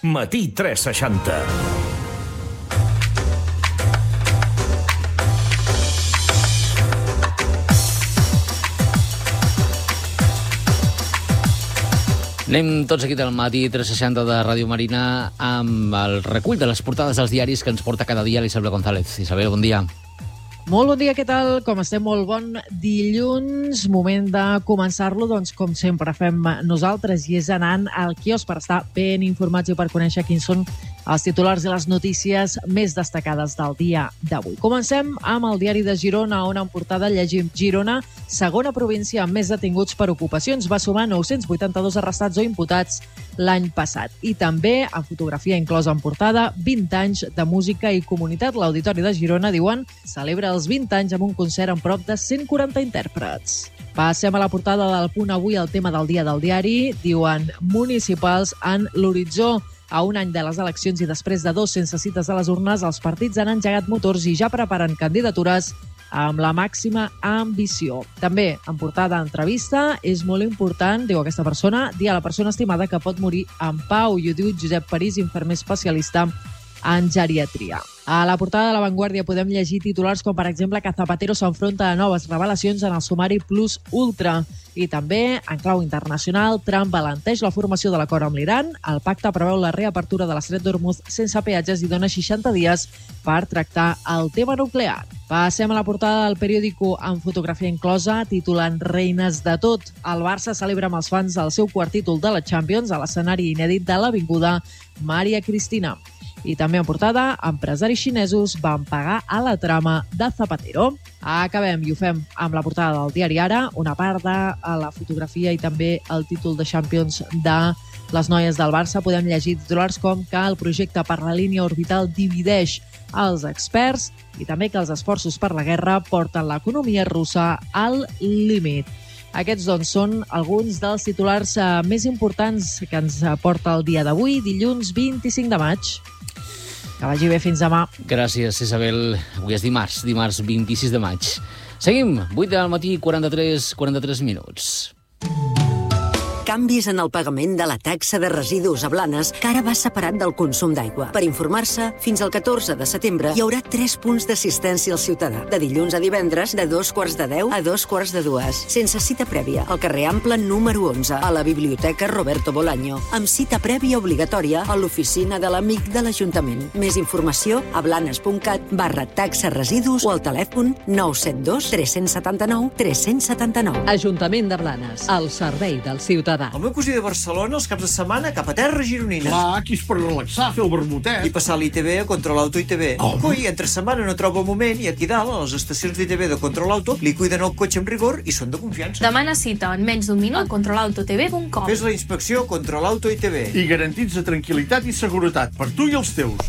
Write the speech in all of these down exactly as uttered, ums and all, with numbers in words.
Matí tres seixanta. Anem tots aquí del Matí tres seixanta de Ràdio Marina amb el recull de les portades dels diaris que ens porta cada dia l'Isabel González. Isabel, bon dia. Molt bon dia, què tal? Com estem? Molt bon dilluns. Moment de començar-lo, doncs, com sempre fem nosaltres, i és anant al quiosc per estar ben informats i per conèixer quins són els titulars i les notícies més destacades del dia d'avui. Comencem amb el diari de Girona, on en portada llegim: Girona, segona província amb més detinguts per ocupacions, va sumar nou-cents vuitanta-dos arrestats o imputats l'any passat. I també, en fotografia inclosa en portada, vint anys de música i comunitat. L'Auditori de Girona, diuen, celebra els vint anys amb un concert amb prop de cent quaranta intèrprets. Passem a la portada del Punt Avui, el tema del dia del diari. Diuen, municipals en l'horitzó. A un any de les eleccions i després de dos sense cites a les urnes, els partits han engegat motors i ja preparen candidatures amb la màxima ambició. També, en portada entrevista, és molt important, diu aquesta persona, dir a la persona estimada que pot morir en pau, i ho diu Josep París, infermer especialista en geriatria. A la portada de La Vanguardia podem llegir titulars com, per exemple, que Zapatero s'enfronta a noves revelacions en el sumari Plus Ultra. I també, en clau internacional, Trump alenteix la formació de l'acord amb l'Iran. El pacte preveu la reapertura de l'estret d'Hormuz sense peatges i dona seixanta dies per tractar el tema nuclear. Passem a la portada del periòdico amb fotografia inclosa, titulant Reines de tot. El Barça celebra amb els fans el seu quart títol de la Champions a l'escenari inèdit de l'Avinguda Maria Cristina. I també en portada, empresaris xinesos van pagar a la trama de Zapatero. Acabem i ho fem amb la portada del diari Ara, una part de la fotografia i també el títol de Champions de les noies del Barça. Podem llegir titulars com que el projecte per la línia orbital divideix els experts i també que els esforços per la guerra porten l'economia russa al límit. Aquests, doncs, són alguns dels titulars eh, més importants que ens porta el dia d'avui, dilluns vint-i-cinc de maig. Que vagi bé, fins demà. Gràcies, Isabel. Avui és dimarts, dimarts vint-i-sis de maig. Seguim, vuit del matí, quaranta-tres, quaranta-tres minuts. Canvis en el pagament de la taxa de residus a Blanes, que ara va separat del consum d'aigua. Per informar-se, fins al catorze de setembre hi haurà tres punts d'assistència al ciutadà. De dilluns a divendres, de dos quarts de deu a dos quarts de dues. Sense cita prèvia, al carrer Ample número onze, a la Biblioteca Roberto Bolaño. Amb cita prèvia obligatòria a l'oficina de l'amic de l'Ajuntament. Més informació a blanes.cat barra taxa residus o al telèfon nou set dos tres set nou tres set nou. Ajuntament de Blanes, al servei del ciutadà. El meu cosí de Barcelona, els caps de setmana, cap a terra gironines. Clar, aquí és per relaxar, fer el vermutet. I passar l'I T V a Control Auto I T V. Oh. Coi, entre setmana no troba moment i aquí dalt, a les estacions d'I T V de Control Auto, li cuiden el cotxe amb rigor i són de confiança. Demana cita en menys d'un minut a control auto t v punt com. Fes la inspecció Control Auto I T V. I garantits de tranquil·litat i seguretat per tu i els teus.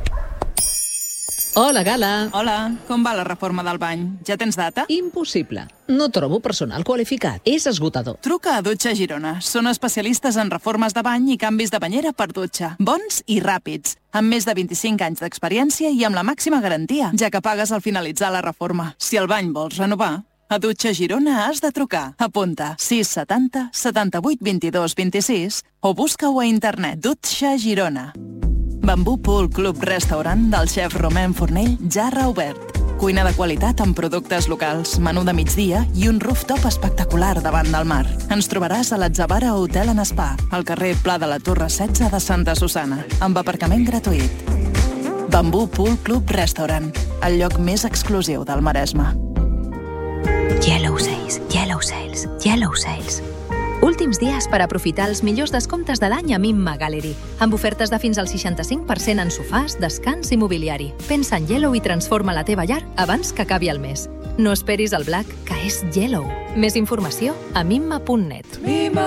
Hola, Gala. Hola, com va la reforma del bany? Ja tens data? Impossible. No trobo personal qualificat. És esgotador. Truca a Dutxa Girona. Són especialistes en reformes de bany i canvis de banyera per dutxa. Bons i ràpids. Amb més de vint-i-cinc anys d'experiència i amb la màxima garantia, ja que pagues al finalitzar la reforma. Si el bany vols renovar, a Dutxa Girona has de trucar. Apunta sis setanta setanta-vuit vint-i-dos vint-i-sis o busca-ho a internet. Dutxa Girona. Bambú Pool Club Restaurant del xef Romain Fornell ja ha reobert. Cuina de qualitat amb productes locals, menú de migdia i un rooftop espectacular davant del mar. Ens trobaràs a l'Atzavara Hotel and Spa, al carrer Pla de la Torre setze de Santa Susana, amb aparcament gratuït. Bambú Pool Club Restaurant, el lloc més exclusiu del Maresme. Yellow Sales, Yellow Sales, Yellow Sales. Últims dies per aprofitar els millors descomptes de l'any a Mimma Gallery, amb ofertes de fins al seixanta-cinc per cent en sofàs, descans i mobiliari. Pensa en Yellow i transforma la teva llar abans que acabi el mes. No esperis el Black, que és Yellow. Més informació a mimma punt net.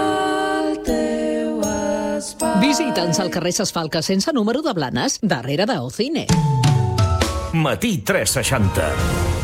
Visita'ns al carrer Ses Falques sense número de Blanes, darrere d'Ocine. Matí tres seixanta.